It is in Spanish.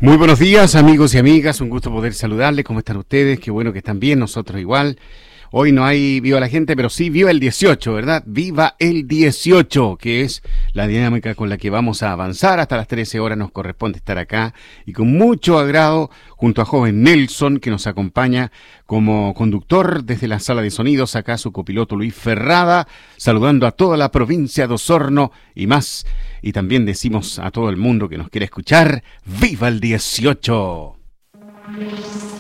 Muy buenos días, amigos y amigas, un gusto poder saludarles. ¿Cómo están ustedes? Qué bueno que están bien, nosotros igual. Hoy no hay Viva la Gente, pero sí Viva el 18, ¿verdad? Viva el 18, que es la dinámica con la que vamos a avanzar. Hasta las 13 horas nos corresponde estar acá y con mucho agrado junto a joven Nelson, que nos acompaña como conductor desde la sala de sonidos, acá su copiloto Luis Ferrada, saludando a toda la provincia de Osorno y más. Y también decimos a todo el mundo que nos quiere escuchar, ¡Viva el 18!